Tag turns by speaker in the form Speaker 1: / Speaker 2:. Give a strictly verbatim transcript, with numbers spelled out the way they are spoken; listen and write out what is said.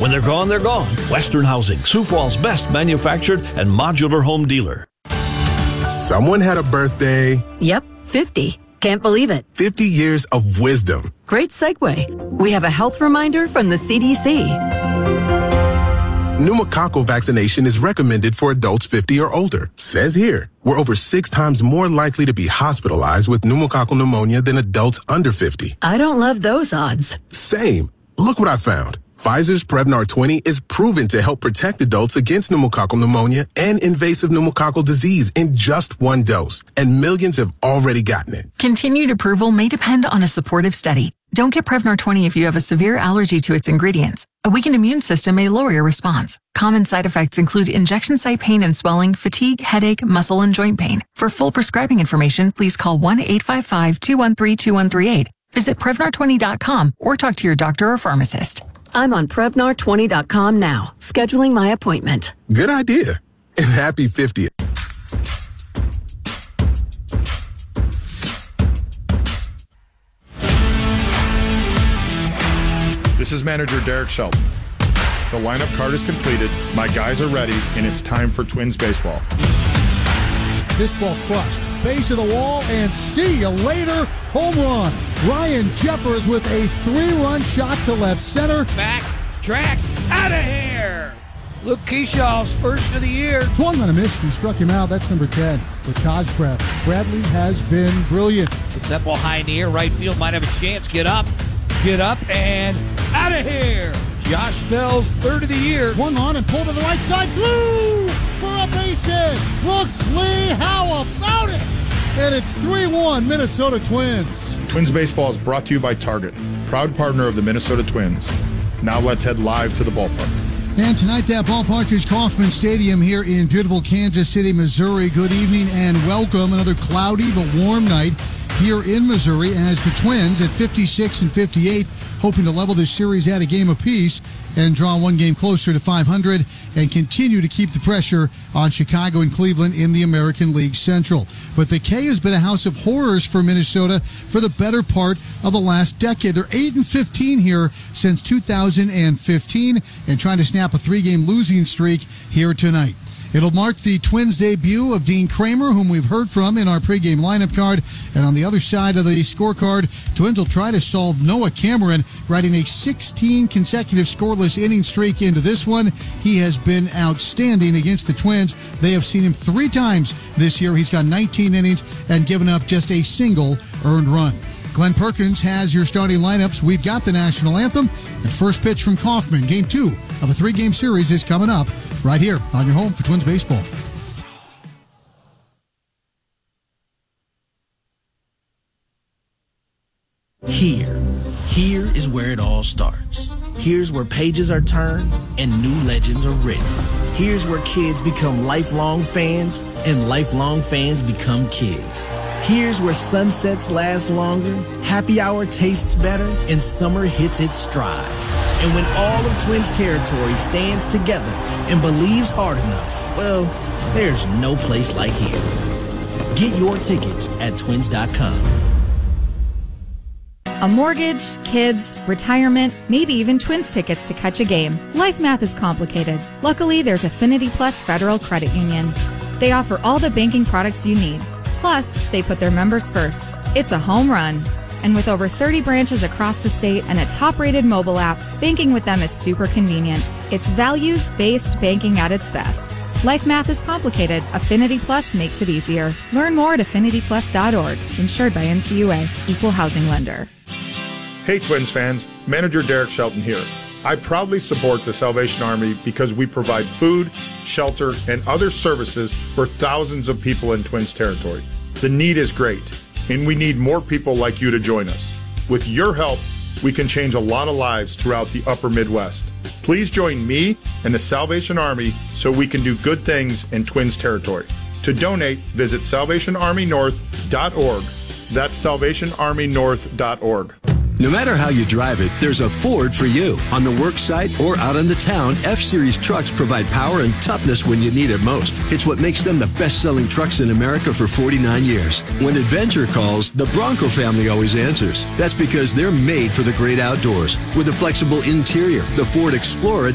Speaker 1: When they're gone, they're gone. Western Housing, Sioux Falls' best manufactured and modular home dealer.
Speaker 2: Someone had a birthday.
Speaker 3: Yep, fifty. Can't believe it.
Speaker 2: fifty years of wisdom.
Speaker 3: Great segue. We have a health reminder from the C D C.
Speaker 2: Pneumococcal vaccination is recommended for adults fifty or older. Says here, we're over six times more likely to be hospitalized with pneumococcal pneumonia than adults under fifty.
Speaker 3: I don't love those odds.
Speaker 2: Same. Look what I found. Pfizer's Prevnar twenty is proven to help protect adults against pneumococcal pneumonia and invasive pneumococcal disease in just one dose, and millions have already gotten it.
Speaker 4: Continued approval may depend on a supportive study. Don't get Prevnar twenty if you have a severe allergy to its ingredients. A weakened immune system may lower your response. Common side effects include injection site pain and swelling, fatigue, headache, muscle, and joint pain. For full prescribing information, please call one eight five five, two one three, two one three eight. Visit Prevnar twenty dot com or talk to your doctor or pharmacist.
Speaker 3: I'm on Prevnar twenty dot com now, scheduling my appointment.
Speaker 2: Good idea. And happy fiftieth.
Speaker 5: This is manager Derek Shelton. The lineup card is completed, my guys are ready, and it's time for Twins baseball.
Speaker 6: This ball crushed. Base of the wall, and see you later. Home run. Ryan Jeffers with a three-run shot to left center.
Speaker 7: Back, track, out of here. Luke Keeshaw's first of the year.
Speaker 6: Swung on a miss and struck him out. That's number ten for Taj Bradley. Bradley has been brilliant.
Speaker 7: It's that ball high in the air. Right field might have a chance. Get up, get up, and out of here. Josh Bell's third of the year.
Speaker 6: Swung on and pulled to the right side. Blue for a base hit. Brooks Lee, how about it? And it's three one Minnesota Twins.
Speaker 5: Twins baseball is brought to you by Target, proud partner of the Minnesota Twins. Now let's head live to the ballpark.
Speaker 6: And tonight that ballpark is Kauffman Stadium here in beautiful Kansas City, Missouri. Good evening and welcome. Another cloudy but warm night here in Missouri as the Twins at fifty-six and fifty-eight, hoping to level this series at a game apiece and draw one game closer to five hundred and continue to keep the pressure on Chicago and Cleveland in the American League Central. But the K has been a house of horrors for Minnesota for the better part of the last decade. They're eight and fifteen here since two thousand fifteen and trying to snap a three-game losing streak here tonight. It'll mark the Twins' debut of Dean Kramer, whom we've heard from in our pregame lineup card. And on the other side of the scorecard, Twins will try to solve Noah Cameron, riding a sixteen consecutive scoreless inning streak into this one. He has been outstanding against the Twins. They have seen him three times this year. He's got nineteen innings and given up just a single earned run. Glenn Perkins has your starting lineups. We've got the national anthem. And first pitch from Kauffman. Game two of a three-game series is coming up right here on your home for Twins baseball.
Speaker 8: Here. Here is where it all starts. Here's where pages are turned and new legends are written. Here's where kids become lifelong fans and lifelong fans become kids. Here's where sunsets last longer, happy hour tastes better, and summer hits its stride. And when all of Twins territory stands together and believes hard enough, well, there's no place like here. Get your tickets at twins dot com.
Speaker 9: A mortgage, kids, retirement, maybe even Twins tickets to catch a game. Life math is complicated. Luckily, there's Affinity Plus Federal Credit Union. They offer all the banking products you need. Plus, they put their members first. It's a home run. And with over thirty branches across the state and a top-rated mobile app, banking with them is super convenient. It's values-based banking at its best. Life math is complicated. Affinity Plus makes it easier. Learn more at affinity plus dot org. Insured by N C U A. Equal housing lender.
Speaker 5: Hey Twins fans, manager Derek Shelton here. I proudly support the Salvation Army because we provide food, shelter, and other services for thousands of people in Twins territory. The need is great, and we need more people like you to join us. With your help, we can change a lot of lives throughout the upper Midwest. Please join me and the Salvation Army so we can do good things in Twins territory. To donate, visit salvation army north dot org. That's salvation army north dot org.
Speaker 10: No matter how you drive it, there's a Ford for you. On the work site or out on the town, F-Series trucks provide power and toughness when you need it most. It's what makes them the best-selling trucks in America for forty-nine years. When adventure calls, the Bronco family always answers. That's because they're made for the great outdoors. With a flexible interior, the Ford Explorer